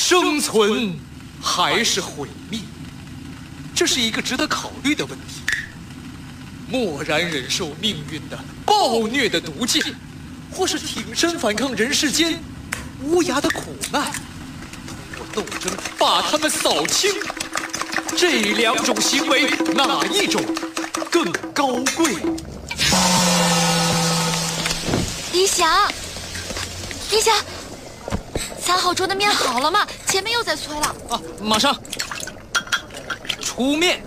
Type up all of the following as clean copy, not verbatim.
生存还是毁灭？这是一个值得考虑的问题。默然忍受命运的暴虐的毒箭，或是挺身反抗人世间无涯的苦难，通过斗争把他们扫清。这两种行为，哪一种更高贵？ 李想，李想，3号桌的面好了吗？前面又在催了。 啊，马上出面。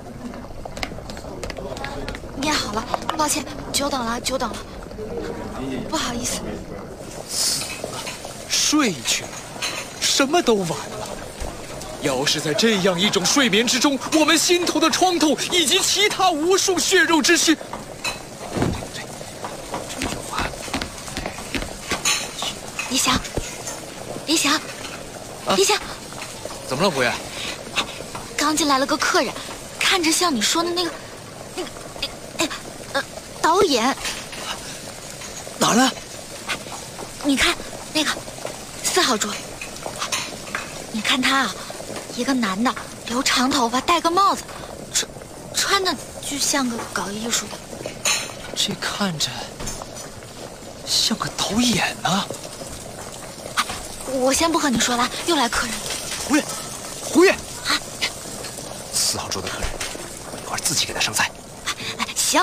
面好了，抱歉，久等了，久等了，不好意思。 死了，睡去了，什么都完了。要是在这样一种睡眠之中，我们心头的创痛以及其他无数血肉之躯， 李想，李想，李想， 怎么了，博远？ 刚进来了个客人，看着像你说的那个导演。 哪儿呢？ 你看那个4号桌，你看他啊，一个男的，留长头发，戴个帽子，穿的就像个搞艺术的。 这看着像个导演呢。 我先不和你说了，又来客人。 胡月啊 ，4号桌的客人，我一会儿自己给他上菜。 行。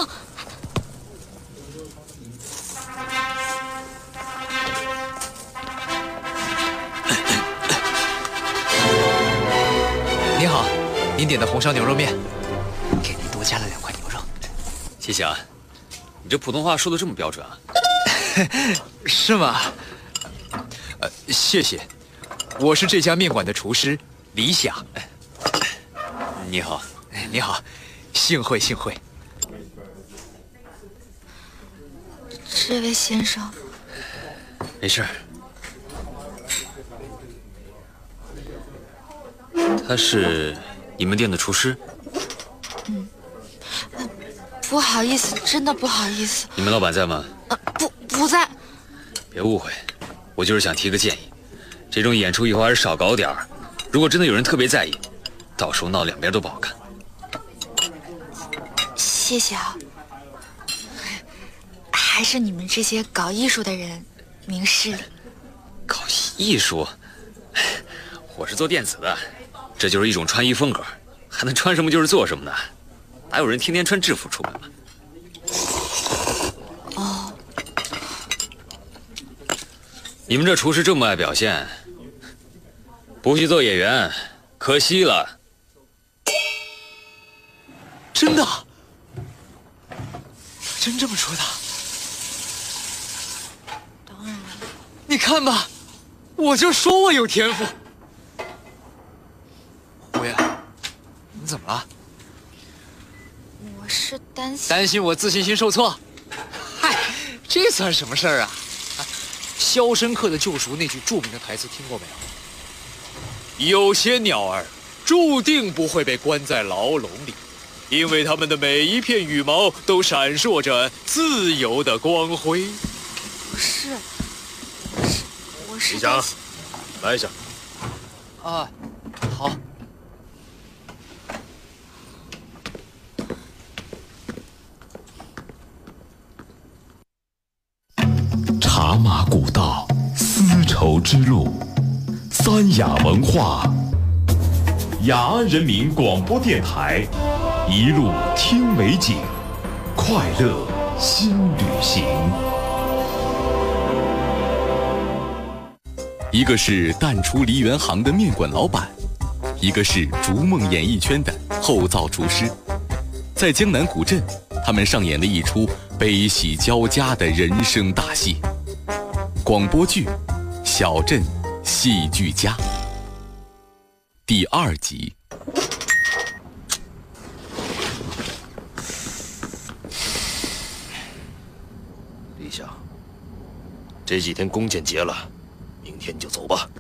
您好，您点的红烧牛肉面，给您多加了2块牛肉。 谢谢啊，你这普通话说的这么标准啊？ 是吗？谢谢，我是这家面馆的厨师李想。 你好， 你好，幸会幸会。 这位先生， 没事。他是你们店的厨师？ 不好意思，真的不好意思。 你们老板在吗？ 不在。 别误会，我就是想提个建议，这种演出以后还是少搞点儿。如果真的有人特别在意，到时候闹两边都不好看。 谢谢啊。还是你们这些搞艺术的人明事理。 搞艺术？我是做电子的，这就是一种穿衣风格，还能穿什么就是做什么呢？哪有人天天穿制服出门嘛？ 哦。 你们这厨师这么爱表现，不去做演员，可惜了。 真的？真这么说的？ 当然了。 你看吧，我就说我有天赋。胡爷，你怎么了？ 我是担心我自信心受挫。嗨，这算什么事儿啊？《肖申克的救赎》那句著名的台词听过没有？有些鸟儿注定不会被关在牢笼里，因为它们的每一片羽毛都闪烁着自由的光辉。 我是李想，来一下。 啊，好。 茶马古道，丝绸之路，三雅文化，雅安人民广播电台，一路听美景，快乐新旅行。一个是淡出梨园行的面馆老板，一个是逐梦演艺圈的后灶厨师。在江南古镇，他们上演了一出悲喜交加的人生大戏。广播剧《小镇戏剧家》第2集。 李想，这几天弓箭节了，明天就走吧。